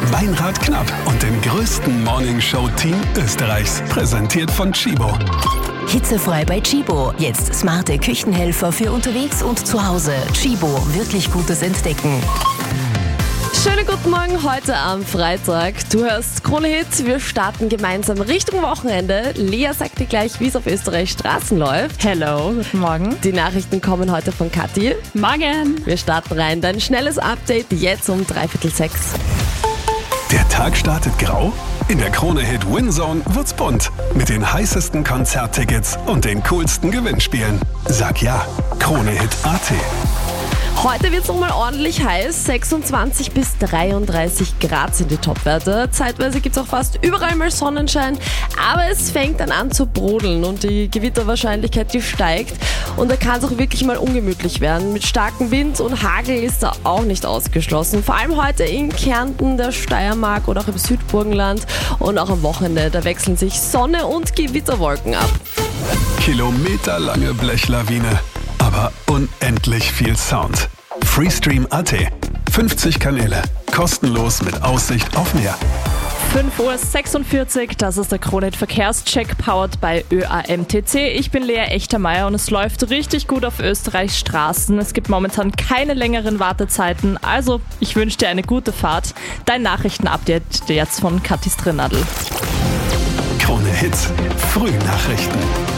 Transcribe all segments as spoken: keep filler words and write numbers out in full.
Meinrad Knapp und dem größten Morningshow-Team Österreichs. Präsentiert von Tchibo. Hitzefrei bei Tchibo. Jetzt smarte Küchenhelfer für unterwegs und zu Hause. Tchibo, wirklich gutes Entdecken. Schönen guten Morgen heute am Freitag. Du hörst Krone Hit. Wir starten gemeinsam Richtung Wochenende. Lea sagt dir gleich, wie es auf Österreich Straßen läuft. Hello, guten Morgen. Die Nachrichten kommen heute von Kathi. Morgen. Wir starten rein. Dein schnelles Update jetzt um dreiviertel sechs. Der Tag startet grau? In der Krone Hit Winzone wird's bunt. Mit den heißesten Konzerttickets und den coolsten Gewinnspielen. Sag ja, Krone Hit Punkt at. Heute wird es nochmal ordentlich heiß. sechsundzwanzig bis dreiunddreißig Grad sind die Topwerte. Zeitweise gibt es auch fast überall mal Sonnenschein. Aber es fängt dann an zu brodeln und die Gewitterwahrscheinlichkeit, die steigt. Und da kann es auch wirklich mal ungemütlich werden. Mit starkem Wind und Hagel ist da auch nicht ausgeschlossen. Vor allem heute in Kärnten, der Steiermark oder auch im Südburgenland. Und auch am Wochenende, da wechseln sich Sonne und Gewitterwolken ab. Kilometerlange Blechlawine, aber unendlich viel Sound. Freestream Punkt at. fünfzig Kanäle, kostenlos mit Aussicht auf Meer. fünf Uhr sechsundvierzig, das ist der Krone Hit Verkehrscheck, powered bei Ö A M T C. Ich bin Lea Echtermeier und es läuft richtig gut auf Österreichs Straßen. Es gibt momentan keine längeren Wartezeiten, also ich wünsche dir eine gute Fahrt. Dein Nachrichtenupdate jetzt von Kathi Strinnadl. Krone Hits, Frühnachrichten.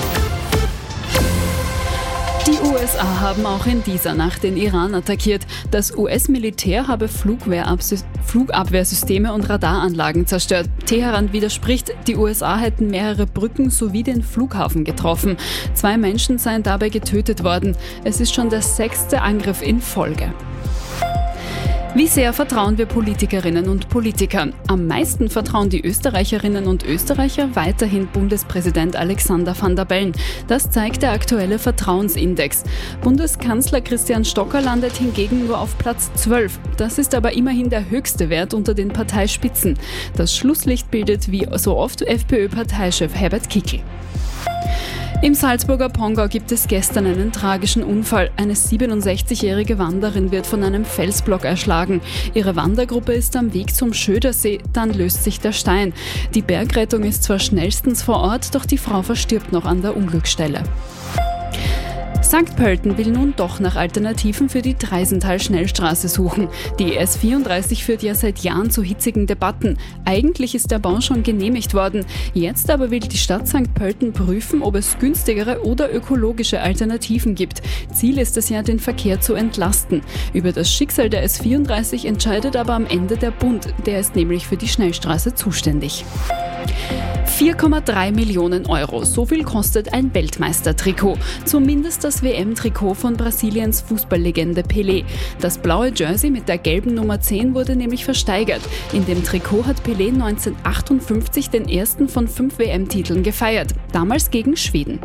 Die U S A haben auch in dieser Nacht den Iran attackiert. Das U S-Militär habe Flugabwehrsysteme und Radaranlagen zerstört. Teheran widerspricht, die U S A hätten mehrere Brücken sowie den Flughafen getroffen. Zwei Menschen seien dabei getötet worden. Es ist schon der sechste Angriff in Folge. Wie sehr vertrauen wir Politikerinnen und Politikern? Am meisten vertrauen die Österreicherinnen und Österreicher weiterhin Bundespräsident Alexander Van der Bellen. Das zeigt der aktuelle Vertrauensindex. Bundeskanzler Christian Stocker landet hingegen nur auf Platz zwölf. Das ist aber immerhin der höchste Wert unter den Parteispitzen. Das Schlusslicht bildet wie so oft FPÖ-Parteichef Herbert Kickl. Im Salzburger Pongau gibt es gestern einen tragischen Unfall. Eine siebenundsechzigjährige Wanderin wird von einem Felsblock erschlagen. Ihre Wandergruppe ist am Weg zum Schödersee, dann löst sich der Stein. Die Bergrettung ist zwar schnellstens vor Ort, doch die Frau verstirbt noch an der Unglücksstelle. Sankt Pölten will nun doch nach Alternativen für die Treisental-Schnellstraße suchen. Die S vierunddreißig führt ja seit Jahren zu hitzigen Debatten. Eigentlich ist der Bau schon genehmigt worden. Jetzt aber will die Stadt Sankt Pölten prüfen, ob es günstigere oder ökologische Alternativen gibt. Ziel ist es ja, den Verkehr zu entlasten. Über das Schicksal der S vierunddreißig entscheidet aber am Ende der Bund. Der ist nämlich für die Schnellstraße zuständig. vier Komma drei Millionen Euro, so viel kostet ein Weltmeistertrikot. Zumindest das W M-Trikot von Brasiliens Fußballlegende Pelé. Das blaue Jersey mit der gelben Nummer zehn wurde nämlich versteigert. In dem Trikot hat Pelé neunzehnhundertachtundfünfzig den ersten von fünf W M-Titeln gefeiert, damals gegen Schweden.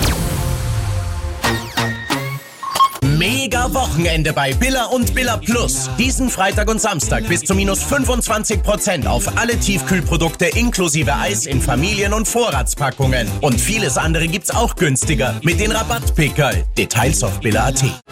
Mega Wochenende bei Billa und Billa Plus. Diesen Freitag und Samstag bis zu minus fünfundzwanzig Prozent auf alle Tiefkühlprodukte inklusive Eis in Familien- und Vorratspackungen. Und vieles andere gibt's auch günstiger mit den Rabattpickerl. Details auf Billa Punkt at.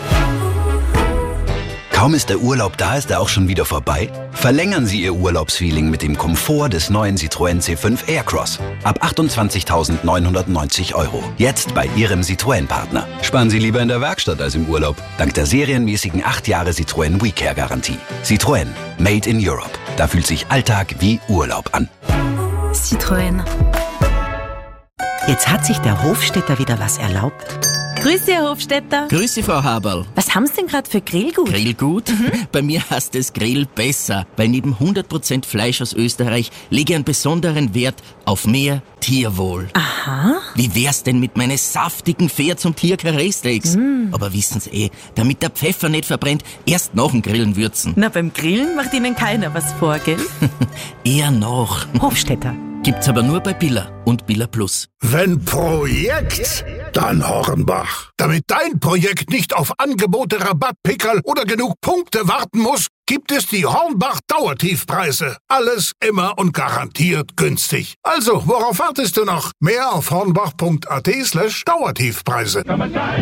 Kaum ist der Urlaub da, ist er auch schon wieder vorbei? Verlängern Sie Ihr Urlaubsfeeling mit dem Komfort des neuen Citroën C fünf Aircross. Ab achtundzwanzigtausendneunhundertneunzig Euro. Jetzt bei Ihrem Citroën-Partner. Sparen Sie lieber in der Werkstatt als im Urlaub. Dank der serienmäßigen acht Jahre Citroën WeCare-Garantie. Citroën. Made in Europe. Da fühlt sich Alltag wie Urlaub an. Citroën. Jetzt hat sich der Hofstädter wieder was erlaubt. Grüß Sie, Herr Hofstädter. Grüß Sie, Frau Haberl. Was haben Sie denn gerade für Grillgut? Grillgut? Mhm. Bei mir heißt es Grill besser, weil neben hundert Prozent Fleisch aus Österreich lege ich einen besonderen Wert auf mehr Tierwohl. Aha. Wie wär's denn mit meinen saftigen Pferd- und Tier-Karree-Steaks? Mm. Aber wissen Sie eh, damit der Pfeffer nicht verbrennt, erst nach dem Grillen würzen. Na, beim Grillen macht Ihnen keiner was vor, gell? Eher noch. Hofstädter. Gibt's aber nur bei Billa und Billa Plus. Wenn Projekt, dann Hornbach. Damit dein Projekt nicht auf Angebote, Rabattpickerl oder genug Punkte warten muss, gibt es die Hornbach Dauertiefpreise. Alles immer und garantiert günstig. Also, worauf wartest du noch? Mehr auf hornbach punkt at slash Dauertiefpreise.